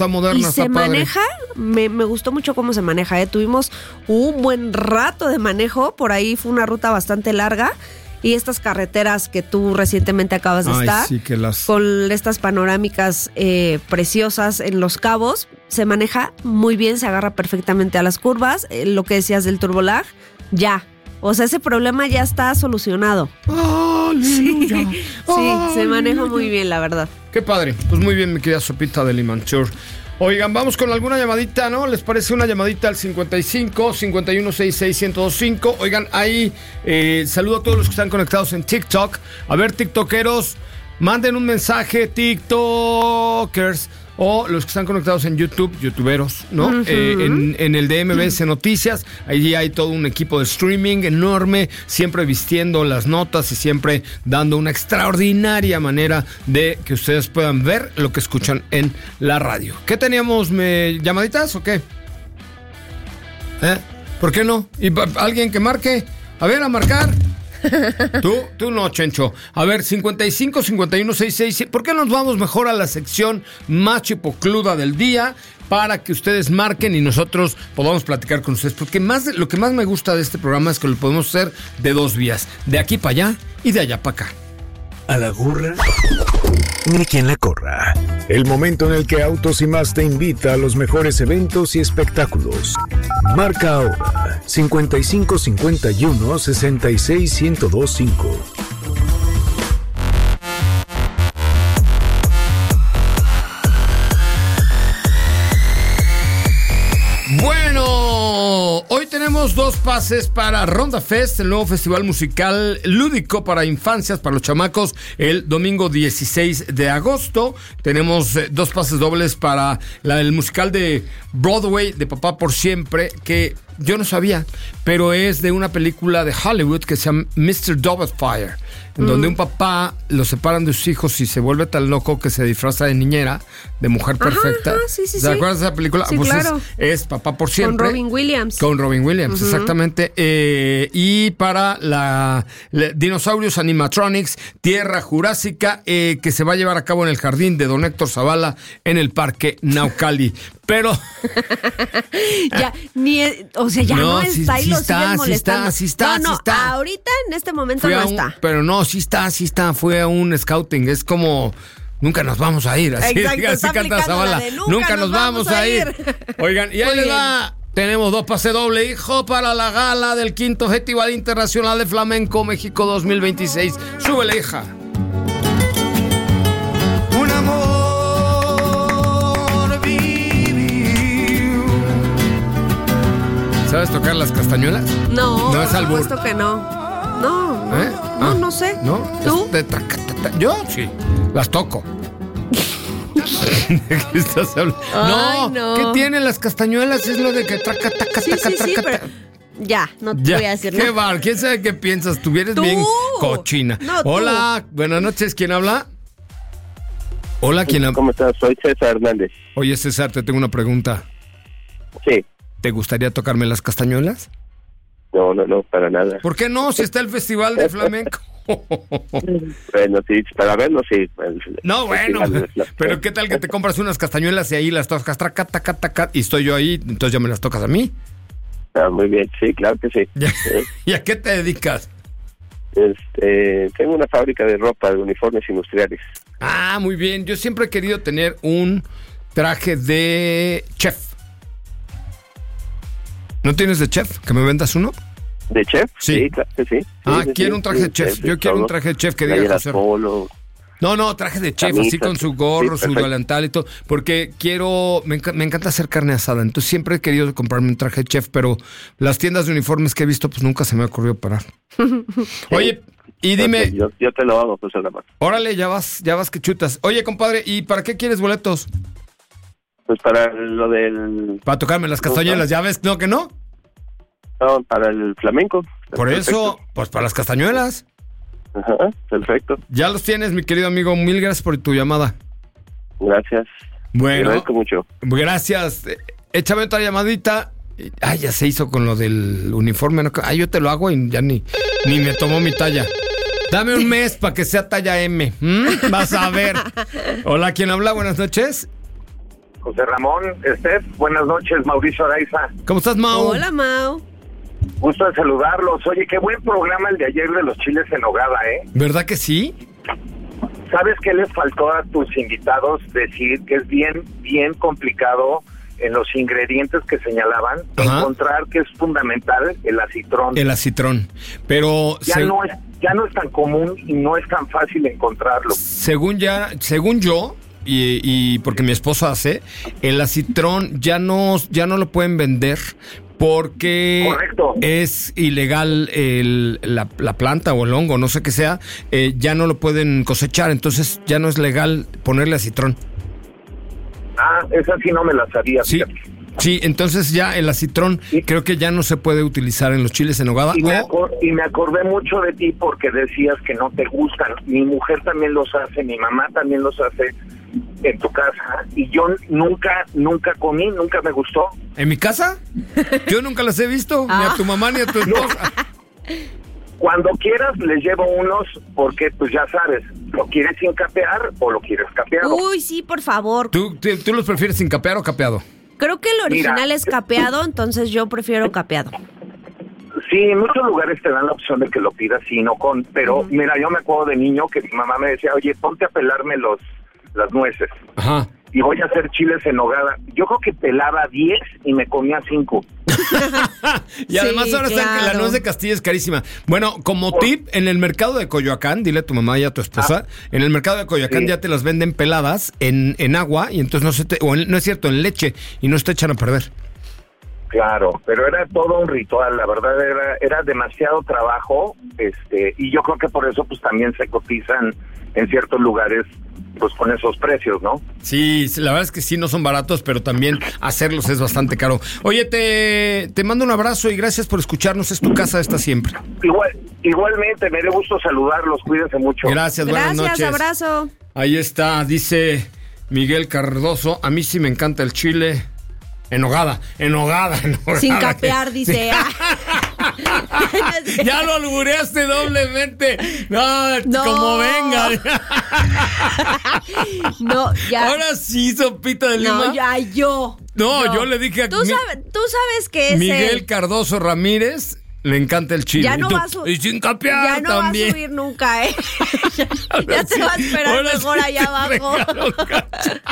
Está moderna, y está se padre. maneja, me gustó mucho cómo se maneja, Tuvimos un buen rato de manejo, por ahí fue una ruta bastante larga. Y estas carreteras que tú recientemente acabas de estar, sí, que con estas panorámicas preciosas en Los Cabos, se maneja muy bien, se agarra perfectamente a las curvas. Lo que decías del turbolag, ya. O sea, ese problema ya está solucionado. ¡Aleluya! Sí, se maneja muy bien, la verdad. Qué padre. Pues muy bien, mi querida Sopita de Limantur. Oigan, vamos con alguna llamadita, ¿no? ¿Les parece una llamadita al 55-5166-1025? Oigan, ahí saludo a todos los que están conectados en TikTok. A ver, tiktokeros, manden un mensaje, tiktokers. O los que están conectados en YouTube, youtuberos, ¿no? Uh-huh. En el de MBS Noticias, ahí hay todo un equipo de streaming enorme, siempre vistiendo las notas y siempre dando una extraordinaria manera de que ustedes puedan ver lo que escuchan en la radio. ¿Qué teníamos? ¿Llamaditas o qué? ¿Por qué no? ¿Y alguien que marque? A ver, a marcar. Tú no, Chencho. A ver, 55-51-66. ¿Por qué nos vamos mejor a la sección más chipocluda del día? Para que ustedes marquen y nosotros podamos platicar con ustedes. Porque lo que más me gusta de este programa es que lo podemos hacer de dos vías. De aquí para allá y de allá para acá. A la gorra, ni quien la corra. El momento en el que Autos y Más te invita a los mejores eventos y espectáculos. Marca ahora 5551-661025. Bueno, hoy tenemos 2 pases para Ronda Fest, el nuevo festival musical lúdico para infancias, para los chamacos, el domingo 16 de agosto. Tenemos 2 pases dobles para el musical de Broadway de Papá por Siempre, que yo no sabía, pero es de una película de Hollywood que se llama Mr. Doubtfire, en donde un papá lo separan de sus hijos y se vuelve tan loco que se disfraza de niñera, de mujer perfecta. Sí, ¿Te acuerdas de esa película? Sí, pues claro. es Papá por Siempre. Con Robin Williams. Con Robin Williams, exactamente. Y para la Dinosaurios Animatronics, Tierra Jurásica, que se va a llevar a cabo en el jardín de Don Héctor Zavala en el Parque Naucali. Pero ya no está y lo siguen molestando. Sí está. Ahorita en este momento no está. Pero no, sí está. Fue a un scouting. Es como nunca nos vamos a ir. Así, exacto, así canta Zavala. Nunca nos vamos a ir. Oigan, y ahí les va. Tenemos 2 pases doble, hijo, para la gala del 5º Festival Internacional de Flamenco México 2026. Súbele, hija. Un amor vivió. ¿Sabes tocar las castañuelas? No, No es albur. por supuesto que no. No sé. ¿No? ¿Tú? Yo sí, las toco. ¿De qué estás hablando? No. ¿Qué tienen las castañuelas? Es lo de que traca. Sí, pero ya, no te voy a decir ¿Qué nada. bar? ¿Quién sabe qué piensas? Tú vienes bien cochina. No, Hola, buenas noches. ¿Quién habla? Hola, ¿quién habla? ¿Cómo estás? Soy César Hernández. Oye, César, te tengo una pregunta. Sí. ¿Te gustaría tocarme las castañuelas? No, para nada. ¿Por qué no? Si está el Festival de Flamenco. Bueno, sí, para verlo, sí. No, bueno, pero ¿qué tal que te compras unas castañuelas y ahí las tocas, taca, y estoy yo ahí, entonces ya me las tocas a mí? Muy bien, sí, claro que sí. ¿Y a qué te dedicas? Tengo una fábrica de ropa, de uniformes industriales. Ah, muy bien. Yo siempre he querido tener un traje de chef. ¿No tienes de chef? ¿Que me vendas uno? ¿De chef? Sí. Claro que sí. Quiero un traje de chef. Yo quiero un traje de chef que diga José. No, traje de chef, así con su gorro, su delantal y todo, porque me encanta hacer carne asada, entonces siempre he querido comprarme un traje de chef, pero las tiendas de uniformes que he visto, pues nunca se me ha ocurrido parar. Oye, y dime... Yo te lo hago, pues nada más. Órale, ya vas que chutas. Oye, compadre, ¿y para qué quieres boletos? Pues para lo del... Para tocarme las castañuelas, ¿ya ves? ¿No que no? No, para el flamenco. Por eso, pues para las castañuelas. Ajá, perfecto. Ya los tienes, mi querido amigo. Mil gracias por tu llamada. Gracias. Bueno. Te agradezco mucho. Gracias. Échame otra llamadita. Ay, ya se hizo con lo del uniforme. ¿No? Ay, yo te lo hago y ya ni me tomó mi talla. Dame un mes para que sea talla M. Vas a ver. Hola, ¿quién habla? Buenas noches. José Ramón, Steph, buenas noches, Mauricio Araiza. ¿Cómo estás, Mau? Hola, Mau. Gusto de saludarlos. Oye, qué buen programa el de ayer de los chiles en nogada, ¿eh? ¿Verdad que sí? ¿Sabes qué les faltó a tus invitados decir? Que es bien complicado en los ingredientes que señalaban, encontrar que es fundamental el acitrón. El acitrón. Pero ya no es tan común y no es tan fácil encontrarlo. Según yo, y porque mi esposa hace, el acitrón ya no lo pueden vender porque Correcto. es ilegal la planta o el hongo, no sé qué sea, ya no lo pueden cosechar, entonces ya no es legal ponerle acitrón. Ah, esa sí no me la sabía. Sí, fíjate. sí, entonces ya el acitrón creo que ya no se puede utilizar en los chiles en nogada. Y me acordé mucho de ti porque decías que no te gustan. Mi mujer también los hace, mi mamá también los hace en tu casa. Y yo nunca comí, nunca me gustó. ¿En mi casa? Yo nunca las he visto, ni a tu mamá ni a tu esposa. Cuando quieras les llevo unos porque pues ya sabes, ¿lo quieres sin capear o lo quieres capeado? Uy, sí, por favor. ¿Tú los prefieres sin capear o capeado? Creo que el original Mira, es capeado, entonces yo prefiero capeado. Sí, en muchos lugares te dan la opción de que lo pidas sin o con, pero mira, yo me acuerdo de niño que mi mamá me decía, oye, ponte a pelarme las nueces. Ajá. Y voy a hacer chiles en nogada. Yo creo que pelaba 10 y me comía 5. Y además Sí, ahora están que la claro. nuez de Castilla es carísima. Bueno, como tip, en el mercado de Coyoacán, dile a tu mamá y a tu esposa, en el mercado de Coyoacán Sí. ya te las venden peladas en agua y entonces no es cierto, en leche y no se te echan a perder. Claro, pero era todo un ritual, la verdad era demasiado trabajo, y yo creo que por eso pues también se cotizan en ciertos lugares pues con esos precios, ¿no? Sí, la verdad es que sí, no son baratos, pero también hacerlos es bastante caro. Oye, te mando un abrazo y gracias por escucharnos. Es tu casa esta siempre. Igualmente, me dio gusto saludarlos, cuídense mucho. Gracias, buenas Gracias, noches. abrazo. Ahí está, dice Miguel Cardoso. A mí sí me encanta el chile en nogada. Sin capear, dice. Ya lo albureaste doblemente. No, como venga. No, ya. Ahora sí, sopita de lima. No, ya yo. No, yo le dije a Tú sabes que ese Miguel Cardoso Ramírez le encanta el chile. ya no Y tú, va a subir. y sin capear Ya no también. va a subir nunca, ¿eh? ya Ahora te sí, va a esperar ahora mejor sí allá te abajo. regalo cacha.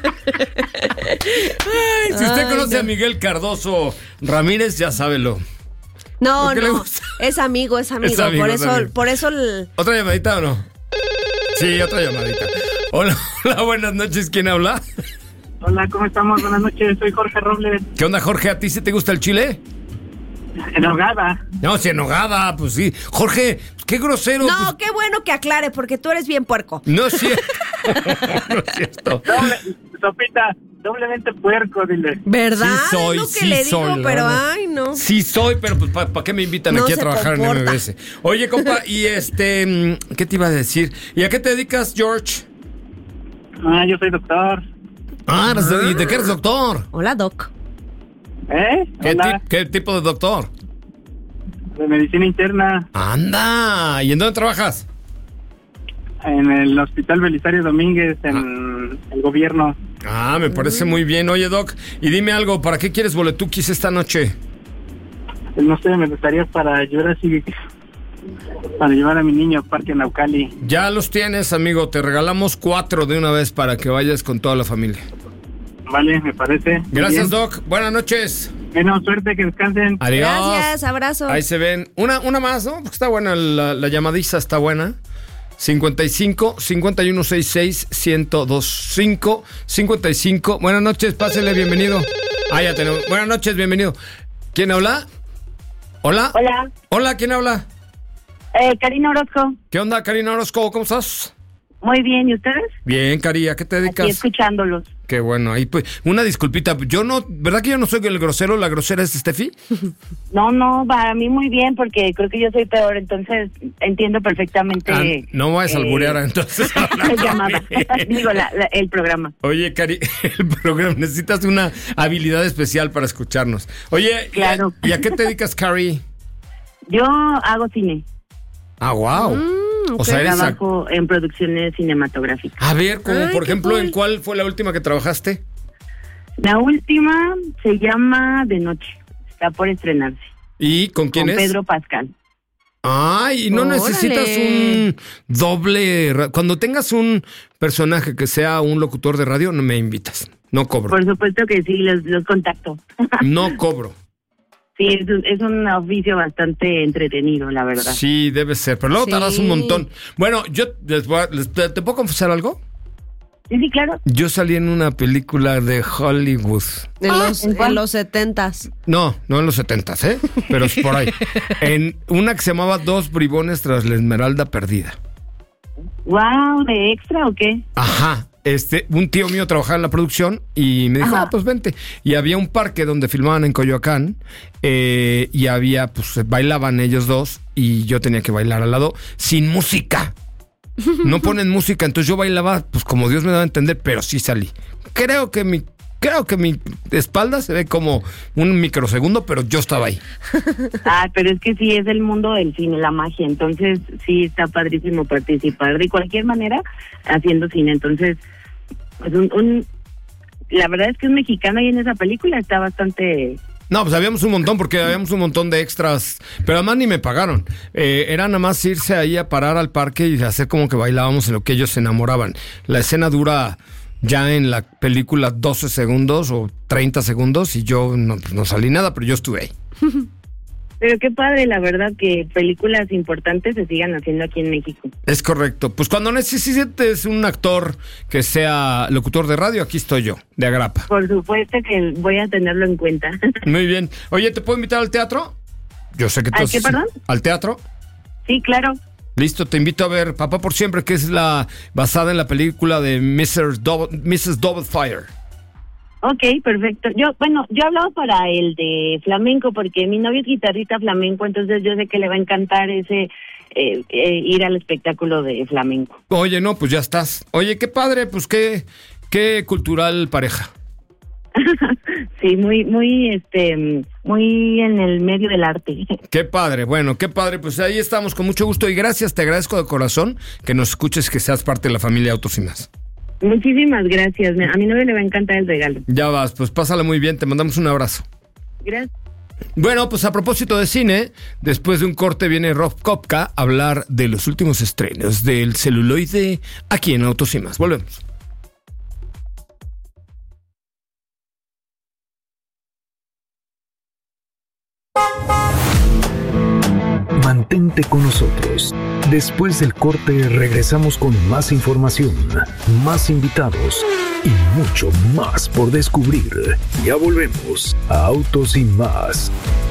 Ay, si usted Ay, conoce no. a Miguel Cardoso Ramírez, ya sábelo. No, ¿Por qué le no. gusta? Es amigo. Es amigo, es amigo. Por eso el... ¿Otra llamadita o no? Sí, otra llamadita. Hola, buenas noches. ¿Quién habla? Hola, ¿cómo estamos? Buenas noches, soy Jorge Robles, ¿Qué onda, Jorge? ¿A ti sí te gusta el chile? en Nogada. No, si enojada, pues sí. Jorge, qué grosero. No, pues, qué bueno que aclare, porque tú eres bien puerco. no es cierto. No es cierto. Sopita, doblemente puerco, dile. ¿Verdad? Sí soy, es lo que sí le digo, soy, la pero verdad. ay, no. Sí soy, pero pues ¿para qué me invitan No aquí a se trabajar comporta. en MBS? Oye, compa, y ¿qué te iba a decir? ¿Y a qué te dedicas, George? Yo soy doctor. ¿Y de qué eres doctor? Hola, Doc. Hola, ¿Qué tipo de doctor? de medicina interna Anda, ¿y en dónde trabajas? en el Hospital Belisario Domínguez, en el gobierno. Me parece muy bien. Oye, Doc, y dime algo, ¿para qué quieres boletuquis esta noche? Pues no sé, me gustaría para Jurassic, para llevar a mi niño a Parque Naucali. Ya los tienes, amigo, te regalamos 4 de una vez para que vayas con toda la familia. Vale, me parece. Muy Gracias, bien. Doc, buenas noches. Bueno, suerte, que descansen. Adiós. Gracias, abrazo. Ahí se ven. Una más, ¿no? Porque está buena, la llamadiza está buena. 55 5166 1025 55. Buenas noches, pásele, bienvenido. Ya tenemos. Buenas noches, bienvenido. ¿Quién habla? ¿Hola? Hola, Hola, ¿quién habla? Karina Orozco. ¿Qué onda, Karina Orozco? ¿Cómo estás? Muy bien, ¿y ustedes? Bien, Cari, ¿a qué te dedicas? Aquí escuchándolos. Qué bueno, ahí pues, una disculpita, ¿verdad que yo no soy el grosero? ¿La grosera es Steffi? No, para mí muy bien, porque creo que yo soy peor, entonces entiendo perfectamente. No me vayas a alburear entonces. La llamada, digo, el programa. Oye, Cari, el programa, necesitas una habilidad especial para escucharnos. Oye, Claro. ¿y a qué te dedicas, Cari? Yo hago cine. Wow. O sea, Trabajo en producciones cinematográficas. A ver, como Ay, por qué ejemplo, cool. ¿en cuál fue la última que trabajaste? La última se llama De Noche. Está por estrenarse. ¿Y con quién Con es? Pedro Pascal. Ay, no Órale. necesitas un doble. Cuando tengas un personaje que sea un locutor de radio, no me invitas. No cobro. Por supuesto que sí, los contacto. No cobro. Sí, es un oficio bastante entretenido, la verdad. Sí, debe ser. Pero luego Sí. tardas un montón. Bueno, yo ¿te puedo confesar algo? Sí, claro. Yo salí en una película de Hollywood. En los 70s. No en los 70s, ¿eh? Pero es por ahí. En una que se llamaba Dos bribones tras la Esmeralda perdida. Wow, ¿de extra o qué? Ajá. Un tío mío trabajaba en la producción y me dijo, pues vente. Y había un parque donde filmaban en Coyoacán y había, pues bailaban ellos dos y yo tenía que bailar al lado sin música. No ponen música, entonces yo bailaba pues como Dios me daba a entender, pero sí salí. Creo que mi espalda se ve como un microsegundo, pero yo estaba ahí. Pero es que sí, es el mundo del cine, la magia. Entonces, sí, está padrísimo participar de cualquier manera haciendo cine. Entonces, pues la verdad es que un mexicano ahí en esa película está bastante... No, pues habíamos un montón, porque habíamos un montón de extras, pero además ni me pagaron. Era nada más irse ahí a parar al parque y hacer como que bailábamos en lo que ellos se enamoraban. La escena dura ya en la película 12 segundos o 30 segundos y yo no salí nada, pero yo estuve ahí. Pero qué padre, la verdad, que películas importantes se sigan haciendo aquí en México. Es correcto. Pues cuando necesites un actor que sea locutor de radio, aquí estoy yo, de agrapa. Por supuesto que voy a tenerlo en cuenta. Muy bien. Oye, ¿te puedo invitar al teatro? Yo sé que tú... ¿Al qué, perdón? ¿Al teatro? Sí, claro. Listo, te invito a ver Papá por Siempre, que es basada en la película de Mrs. Doubtfire. Ok, perfecto. Yo he hablado para el de flamenco porque mi novio es guitarrista flamenco, entonces yo sé que le va a encantar ese ir al espectáculo de flamenco. Oye, no, pues ya estás. Oye, qué padre, pues qué cultural pareja. Sí, muy en el medio del arte. Qué padre, bueno, qué padre, pues ahí estamos con mucho gusto y gracias, te agradezco de corazón que nos escuches, que seas parte de la familia Autos y Más. Muchísimas gracias, a mi novio le va a encantar el regalo. Ya vas, pues pásala muy bien, te mandamos un abrazo. Gracias. Bueno, pues a propósito de cine, después de un corte viene Rob Kopka a hablar de los últimos estrenos del celuloide aquí en Autos y Más. Volvemos. Mantente con nosotros. Después del corte regresamos con más información, más invitados y mucho más por descubrir. Ya volvemos a Autos y Más.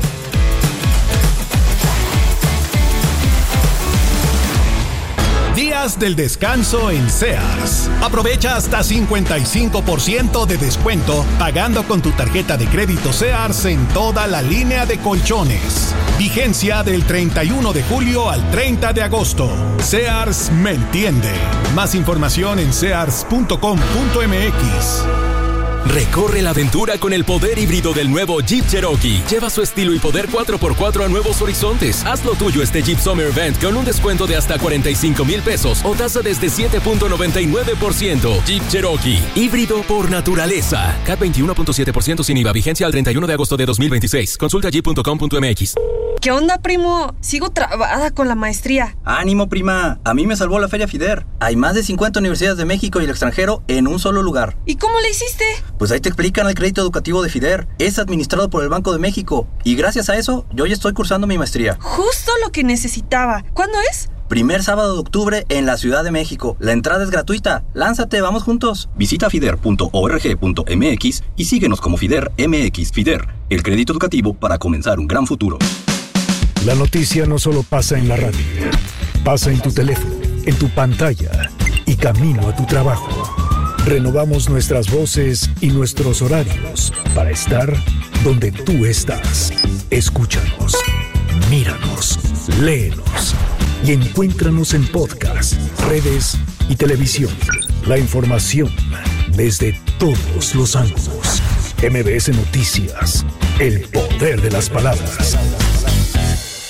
Días del descanso en Sears. Aprovecha hasta 55% de descuento pagando con tu tarjeta de crédito Sears en toda la línea de colchones. Vigencia del 31 de julio al 30 de agosto. Sears me entiende. Más información en sears.com.mx. Recorre la aventura con el poder híbrido del nuevo Jeep Cherokee. Lleva su estilo y poder 4x4 a nuevos horizontes. Haz lo tuyo este Jeep Summer Event con un descuento de hasta 45,000 pesos o tasa desde 7.99%. Jeep Cherokee, híbrido por naturaleza. CAT 21.7% sin IVA. Vigencia al 31 de agosto de 2026. Consulta jeep.com.mx. ¿Qué onda, primo? Sigo trabada con la maestría. ¡Ánimo, prima! A mí me salvó la Feria FIDER. Hay más de 50 universidades de México y el extranjero en un solo lugar. ¿Y cómo le hiciste? Pues ahí te explican el crédito educativo de FIDER. Es administrado por el Banco de México. Y gracias a eso, yo ya estoy cursando mi maestría. Justo lo que necesitaba. ¿Cuándo es? Primer sábado de octubre en la Ciudad de México. La entrada es gratuita. Lánzate, vamos juntos. Visita fider.org.mx y síguenos como FIDER MX. FIDER, el crédito educativo para comenzar un gran futuro. La noticia no solo pasa en la radio, pasa en tu teléfono, en tu pantalla y camino a tu trabajo. Renovamos nuestras voces y nuestros horarios para estar donde tú estás. Escúchanos, míranos, léenos y encuéntranos en podcast, redes y televisión. La información desde todos los ángulos. MBS Noticias, el poder de las palabras.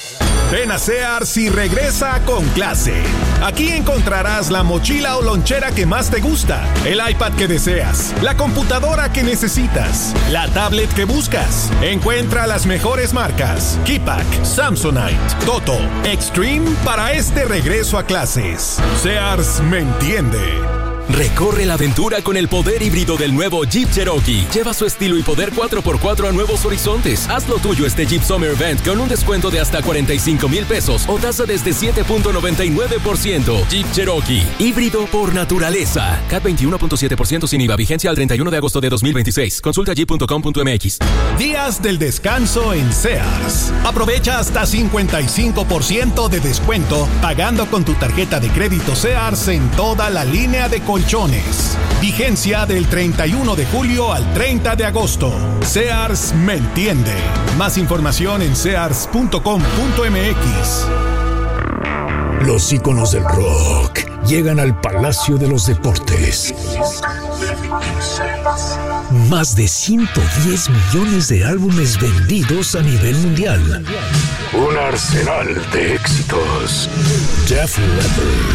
Ven a Sears y regresa con clase. Aquí encontrarás la mochila o lonchera que más te gusta, el iPad que deseas, la computadora que necesitas, la tablet que buscas. Encuentra las mejores marcas: Keypack, Samsonite, Toto, Extreme para este regreso a clases. Sears me entiende. Recorre la aventura con el poder híbrido del nuevo Jeep Cherokee. Lleva su estilo y poder 4x4 a nuevos horizontes. Haz lo tuyo este Jeep Summer Event con un descuento de hasta 45,000 pesos o tasa desde 7.99%. Jeep Cherokee, híbrido por naturaleza. CAT 21.7% sin IVA. Vigencia al 31 de agosto de 2026. Consulta jeep.com.mx. Días del descanso en Sears. Aprovecha hasta 55% de descuento pagando con tu tarjeta de crédito Sears en toda la línea de colchones. Vigencia del 31 de julio al 30 de agosto. Sears me entiende. Más información en sears.com.mx. Los íconos del rock llegan al Palacio de los Deportes. Más de 110 millones de álbumes vendidos a nivel mundial. Un arsenal de éxitos. Def Leppard,